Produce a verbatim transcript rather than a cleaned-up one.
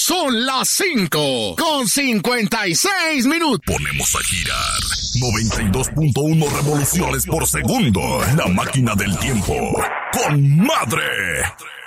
Son las cinco con cincuenta y seis minutos. Ponemos a girar noventa y dos punto uno revoluciones por segundo. La máquina del tiempo. ¡Con madre!